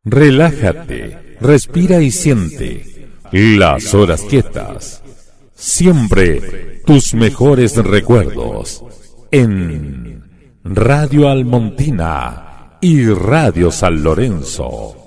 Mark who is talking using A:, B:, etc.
A: Relájate, respira y siente las horas quietas. Siempre tus mejores recuerdos en Radio Almontina y Radio San Lorenzo.